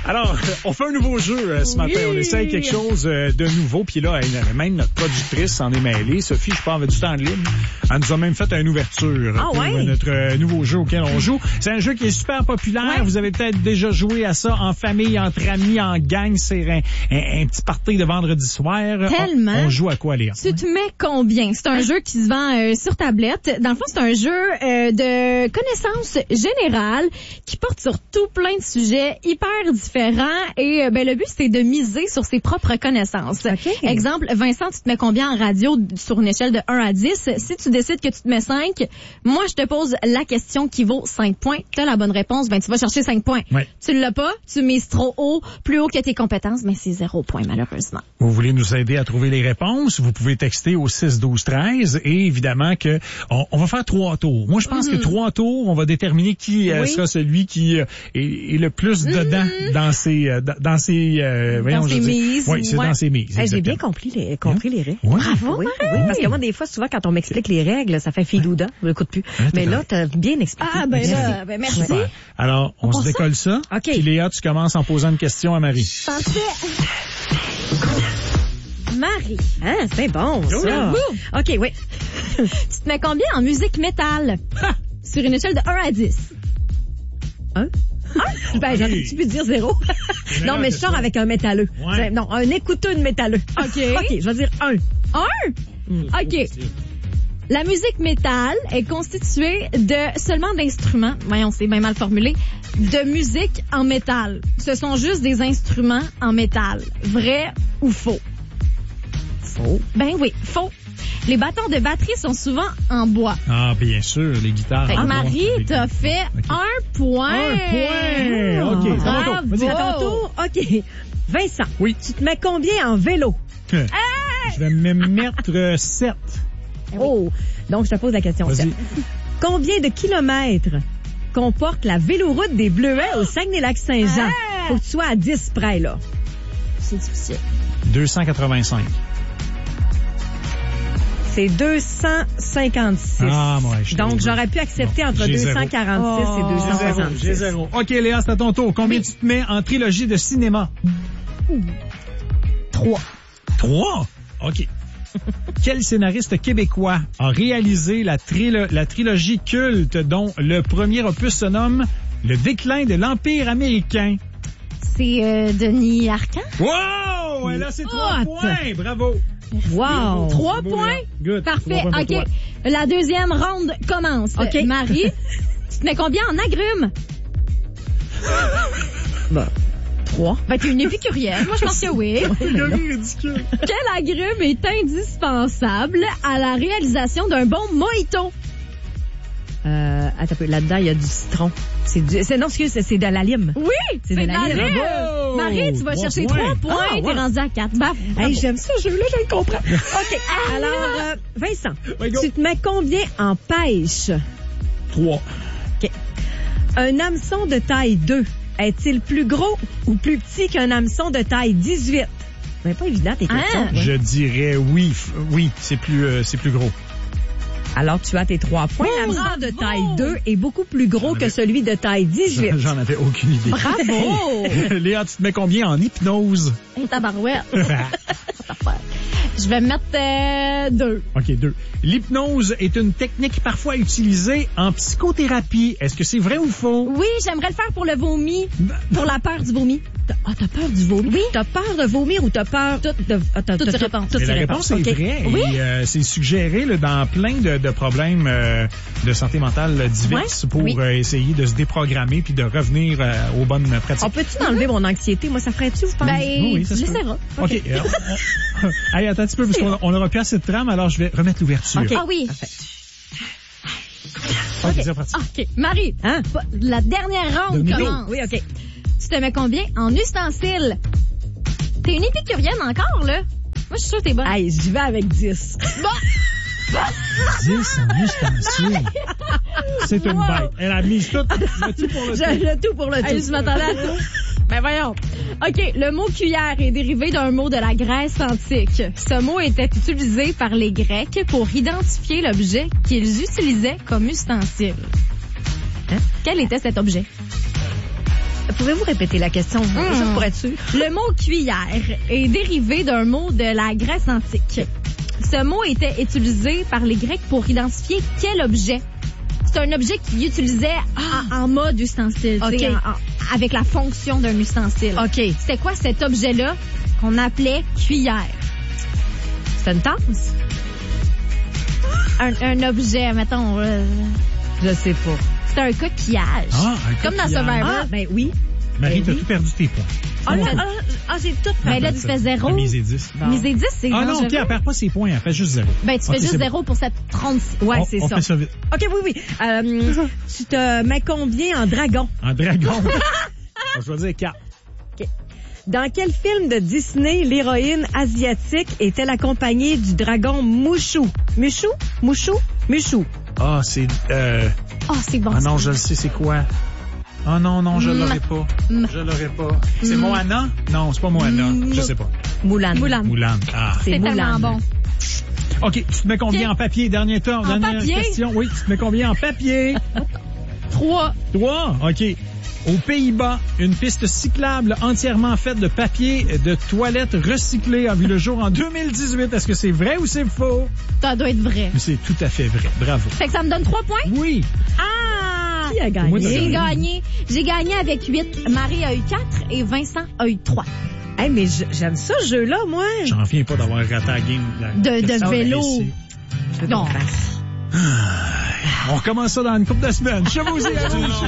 Alors, on fait un nouveau jeu ce matin. On essaye quelque chose de nouveau. Puis là, même notre productrice s'en est mêlée. Sophie, je pense, avait du temps libre. Elle nous a même fait une ouverture pour notre nouveau jeu auquel on joue. C'est un jeu qui est super populaire. Vous avez peut-être déjà joué à ça en famille, entre amis, en gang. C'est un petit party de vendredi soir. Tellement. On joue à quoi, Léa? Tu te mets combien? C'est un jeu qui se vend sur tablette. Dans le fond, c'est un jeu de connaissances générales qui porte sur tout plein de sujets hyper différents. Et le but, c'est de miser sur ses propres connaissances. Okay. Exemple, Vincent, tu te mets combien en radio sur une échelle de 1 à 10? Si tu décides que tu te mets 5, moi, je te pose la question qui vaut 5 points. Tu as la bonne réponse, tu vas chercher 5 points. Ouais. Tu l'as pas, tu mises trop haut, plus haut que tes compétences, mais c'est 0 points, malheureusement. Vous voulez nous aider à trouver les réponses? Vous pouvez texter au 6-12-13 et évidemment que on va faire 3 tours. Moi, je pense que 3 tours, on va déterminer qui sera celui qui est le plus dedans dans ses mises. Oui, c'est dans ses mises. J'ai bien compris les règles. Ouais. Bravo, Oui, parce que moi, des fois, souvent, quand on m'explique les règles, ça fait fidouda, je l'écoute plus. Mais là, t'as bien expliqué. Ah, merci. Super. Alors, on se décolle ça. OK. Puis Léa, tu commences en posant une question à Marie. Parfait. Marie. Ah, c'est bon, ça. OK, oui. Tu te mets combien en musique métal? Sur une échelle de 1 à 10. 1? Tu peux dire 0. Non, mais je sors avec un métalleux. Ouais. Non, un écouteux de métalleux. OK. OK, je vais dire 1. 1? OK. La musique métal est constituée de seulement d'instruments. Voyons, c'est bien mal formulé. De musique en métal. Ce sont juste des instruments en métal. Vrai ou faux? Faux. Ben oui, faux. Les bâtons de batterie sont souvent en bois. Ah, bien sûr, les guitares. Fait que en bois. Marie, t'as fait 1 point. 1 point. OK, c'est à ton tour. Vas-y. C'est à ton tour? OK. Vincent. Oui. Tu te mets combien en vélo? Je vais me mettre 7. Oh! Donc, je te pose la question. Vas-y. Combien de kilomètres comporte la véloroute des Bleuets au Saguenay-Lac-Saint-Jean? Faut que tu sois à 10 près, là. C'est difficile. 285. C'est 256. Ah, moi, je suis Donc, désolé. j'aurais pu accepter Bon, entre j'ai 246 et 266. J'ai 0. OK, Léa, c'est à ton tour. Combien tu te mets en trilogie de cinéma? 3. 3? OK. Quel scénariste québécois a réalisé la trilogie culte dont le premier opus se nomme Le déclin de l'Empire américain? C'est Denis Arcand? Wow! Et là, c'est 3 points. Bravo. Wow! 3 points? Good. Parfait. 3 points pour OK. toi. La deuxième ronde commence. OK. Marie, tu te mets combien en agrumes? Bah, 3. Ben, t'es une épicurienne. Moi, je pense que oui. C'est ridicule. Quel agrume est indispensable à la réalisation d'un bon mojito? Attends un peu. Là-dedans, il y a du citron. C'est de la lime. Oui! C'est de la lime. Bravo! Marie, tu vas 3 chercher points. 3 points. Ah, T'es ouais. rendu à 4. Bravo. Hey, j'aime ce jeu-là, je le comprends. OK. Alors, Vincent, Ouais, go. tu te mets combien en pêche? 3. OK. Un hameçon de taille 2 est-il plus gros ou plus petit qu'un hameçon de taille 18? C'est pas évident, tes questions. Je dirais oui. Oui, c'est plus gros. Alors, tu as tes 3 points. L'hameçon de taille 2 est beaucoup plus gros que celui de taille 18. J'en avais aucune idée. Bravo! Léa, tu te mets combien en hypnose? Hey, tabarouette. Je vais mettre 2. OK, 2. L'hypnose est une technique parfois utilisée en psychothérapie. Est-ce que c'est vrai ou faux? Oui, j'aimerais le faire pour le vomi. Pour la peur du vomi. T'as peur du vomi? Oui. T'as peur de vomir ou t'as peur de... Toutes ces réponses. Mais la réponse est OK. vraie. Oui. Et c'est suggéré là, dans plein de problèmes de santé mentale diverses Ouais. pour Oui. Essayer de se déprogrammer puis de revenir aux bonnes pratiques. On peut-tu enlever mon anxiété? Moi, ça ferait-tu, vous pensez? Ben, Oui, tu ça se peut. l'essaieras. OK. Hey, attends un petit peu, parce qu'on n'aura plus assez de trame, alors je vais remettre l'ouverture. OK. Ah oui. OK, c'est parti. OK. Marie, Hein? la dernière ronde Domino. commence. Oui, OK. Tu te mets combien en ustensiles? T'es une épicurienne encore, là? Moi, je suis sûre que t'es bonne. Hey, j'y vais avec 10. 10 en ustensiles. C'est une bête. Elle a mis tout pour le J'ai le tout pour le Hey, tout. je m'attendais à tout. Ben voyons. OK, le mot cuillère est dérivé d'un mot de la Grèce antique. Ce mot était utilisé par les Grecs pour identifier l'objet qu'ils utilisaient comme ustensile. Hein? Quel était cet objet? Pouvez-vous répéter la question? Juste pour être sûr. Le mot cuillère est dérivé d'un mot de la Grèce antique. Ce mot était utilisé par les Grecs pour identifier quel objet. C'est un objet qu'ils utilisaient en mode ustensile, avec la fonction d'un ustensile. OK. C'était quoi cet objet-là qu'on appelait cuillère? C'est une tasse? Un objet, mettons. Je sais pas. C'est un coquillage. Comme dans Survivor. Ah, ben oui. Marie, t'as tout perdu tes points. J'ai tout perdu. Ben là, tu fais 0. Miser 10. Miser 10, c'est non, OK, elle perd pas ses points, elle fait juste 0. Ben, tu fais juste 0 pour cette 36. Ouais, c'est ça. On fait ça vite. OK, oui. Tu te mets combien en dragon? En dragon? Je vais dire 4. OK. Dans quel film de Disney l'héroïne asiatique est-elle accompagnée du dragon Mushu? Mushu? C'est... c'est bon. Ah non, je le sais, c'est quoi? Ah non, je l'aurais pas. Je l'aurais pas. C'est Moana? Non, c'est pas Moana. Je sais pas. Mulan. Ah. C'est tellement bon. OK, tu te mets combien en papier? Dernière papier? question. Oui, tu te mets combien en papier? 3. OK. Aux Pays-Bas, une piste cyclable entièrement faite de papier de toilette recyclé a vu le jour en 2018. Est-ce que c'est vrai ou c'est faux? Ça doit être vrai. Mais c'est tout à fait vrai. Bravo. Fait que ça me donne 3 points? Oui. Qui a gagné? J'ai gagné avec 8. Marie a eu 4 et Vincent a eu 3. Hey, mais j'aime ça, ce jeu-là, moi. J'en reviens pas d'avoir raté la game. De vélo. Non. On recommence ça dans une couple de semaines. Je vous ai